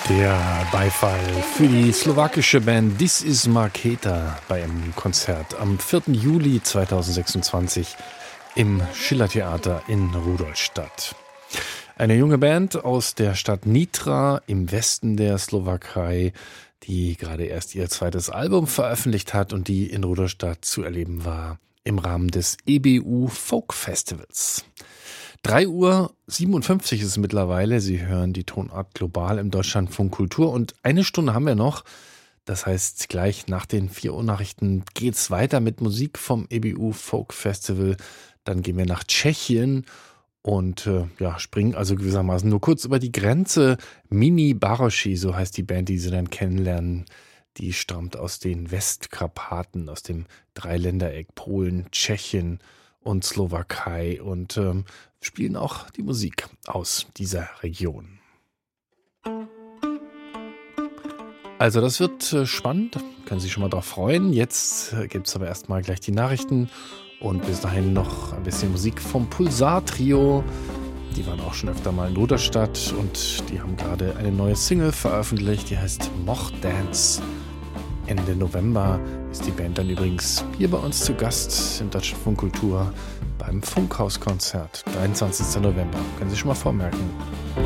Der Beifall für die slowakische Band This is Marketa bei einem Konzert am 4. Juli 2026 im Schillertheater in Rudolstadt. Eine junge Band aus der Stadt Nitra im Westen der Slowakei, die gerade erst ihr zweites Album veröffentlicht hat und die in Rudolstadt zu erleben war im Rahmen des EBU Folk Festivals. 3:57 Uhr ist es mittlerweile. Sie hören die Tonart Global im Deutschlandfunk Kultur und eine Stunde haben wir noch. Das heißt, gleich nach den 4 Uhr Nachrichten geht's weiter mit Musik vom EBU Folk Festival. Dann gehen wir nach Tschechien und springen also gewissermaßen nur kurz über die Grenze. Mini Baroši, so heißt die Band, die Sie dann kennenlernen. Die stammt aus den Westkarpaten, aus dem Dreiländereck Polen, Tschechien und Slowakei und spielen auch die Musik aus dieser Region. Also das wird spannend, können Sie sich schon mal drauf freuen. Jetzt gibt es aber erstmal gleich die Nachrichten und bis dahin noch ein bisschen Musik vom Pulsar-Trio. Die waren auch schon öfter mal in Rudolstadt und die haben gerade eine neue Single veröffentlicht, die heißt Moch Dance. Ende November ist die Band dann übrigens hier bei uns zu Gast im Deutschlandfunk Kultur beim Funkhauskonzert. 23. November. Können Sie sich schon mal vormerken.